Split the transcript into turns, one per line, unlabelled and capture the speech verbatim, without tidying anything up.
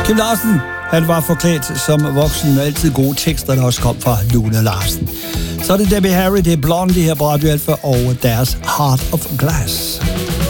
Kim Larsen, han var forklædt som voksen med altid gode tekster, der også kom fra Lune Larsen. Så er det Debbie Harry, det er Blondie her på Radio Alpha og deres Heart of Glass.